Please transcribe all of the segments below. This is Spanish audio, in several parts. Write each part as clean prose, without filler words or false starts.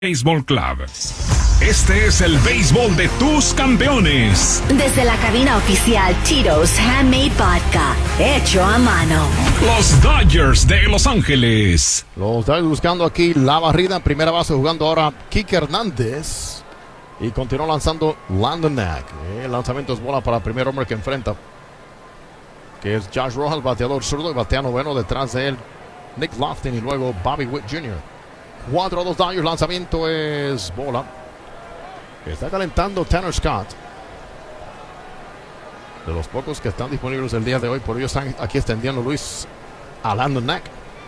Baseball Club. Este es el béisbol de tus campeones. Desde la cabina oficial Tito's Handmade Vodka, hecho a mano. Los Dodgers de Los Ángeles. Los Dodgers buscando aquí la barrida. En primera base jugando ahora Kike Hernández. Y continúa lanzando Landon Knack. El lanzamiento es bola para el primer hombre que enfrenta, que es Josh Rojas, bateador zurdo, y batea noveno. Detrás de él Nick Loftin y luego Bobby Witt Jr. 4-2 Dodgers, lanzamiento es bola. Está calentando Tanner Scott. De los pocos que están disponibles el día de hoy, por ello están aquí extendiendo Luis a Landon Knack.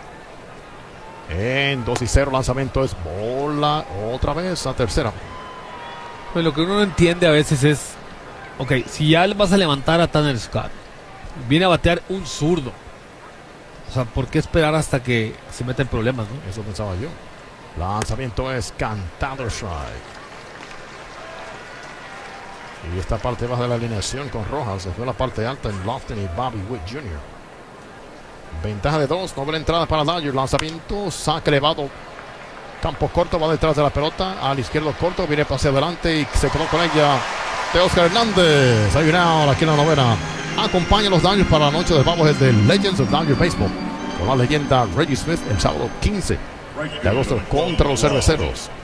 En 2-0, lanzamiento es bola otra vez a tercera. Pues lo que uno no entiende a veces es, ok, si ya vas a levantar a Tanner Scott, viene a batear un zurdo. O sea, ¿por qué esperar hasta que se meta en problemas, no? Eso pensaba yo. Lanzamiento es cantado strike. Y esta parte baja de la alineación con Rojas. Se fue la parte alta en Lofton y Bobby Witt Jr. Ventaja de 2. Doble entrada para Dodgers. Lanzamiento. Saque elevado. Campo corto. Va detrás de la pelota. Al izquierdo corto. Viene hacia adelante y se quedó con ella Teoscar Hernández. Hay una aquí en la novena. Acompaña a los Dodgers para la noche de Babos de Legends of Dodgers Baseball. Con la leyenda Reggie Smith el sábado 15 de agosto contra los Cerveceros.